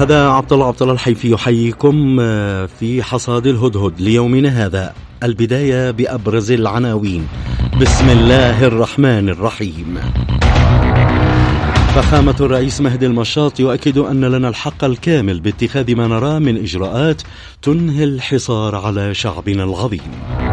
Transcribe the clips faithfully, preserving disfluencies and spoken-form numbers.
هذا عبد الله عبد الله الحيفي يحييكم في حصاد الهدهد ليومنا هذا. البداية بأبرز العناوين. بسم الله الرحمن الرحيم. فخامة الرئيس مهدي المشاط يؤكد أن لنا الحق الكامل باتخاذ ما نراه من إجراءات تنهي الحصار على شعبنا العظيم.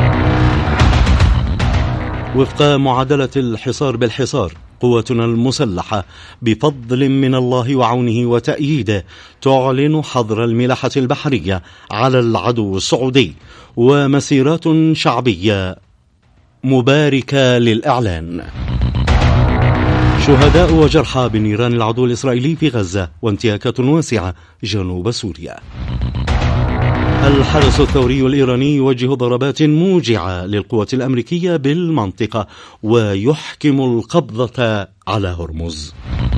وفق معادلة الحصار بالحصار، قوتنا المسلحة بفضل من الله وعونه وتأييده تعلن حظر الملاحة البحرية على العدو السعودي، ومسيرات شعبية مباركة للإعلان. شهداء وجرحى بنيران العدو الإسرائيلي في غزة، وانتهاكات واسعة جنوب سوريا. الحرس الثوري الإيراني يوجه ضربات موجعة للقوات الأمريكية بالمنطقة، ويحكم القبضة على هرمز.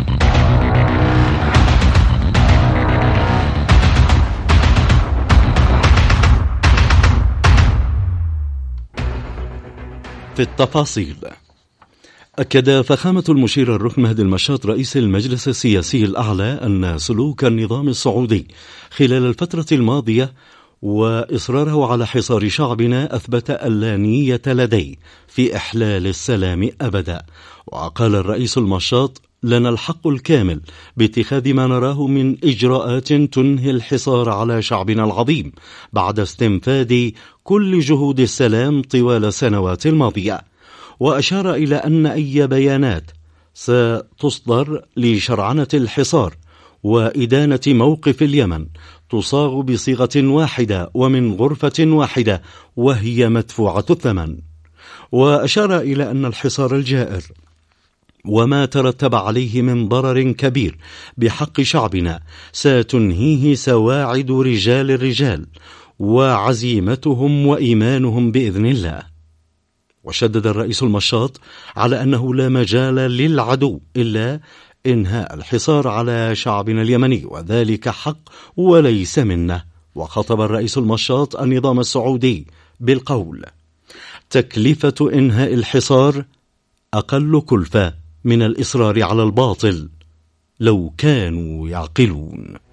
في التفاصيل، أكد فخامة المشير الركن مهدي المشاط رئيس المجلس السياسي الأعلى أن سلوك النظام السعودي خلال الفترة الماضية وإصراره على حصار شعبنا أثبت ألا نية لديه في إحلال السلام أبدا. وقال الرئيس المشاط: لنا الحق الكامل باتخاذ ما نراه من إجراءات تنهي الحصار على شعبنا العظيم بعد استنفاذ كل جهود السلام طوال السنوات الماضية. وأشار إلى أن أي بيانات ستصدر لشرعنة الحصار وإدانة موقف اليمن تصاغ بصيغة واحدة ومن غرفة واحدة وهي مدفوعة الثمن. وأشار إلى أن الحصار الجائر وما ترتب عليه من ضرر كبير بحق شعبنا ستنهيه سواعد رجال الرجال وعزيمتهم وإيمانهم بإذن الله. وشدد الرئيس المشاط على أنه لا مجال للعدو إلا إنهاء الحصار على شعبنا اليمني، وذلك حق وليس منه. وخطب الرئيس المشاط النظام السعودي بالقول: تكلفة إنهاء الحصار أقل كلفة من الإصرار على الباطل لو كانوا يعقلون.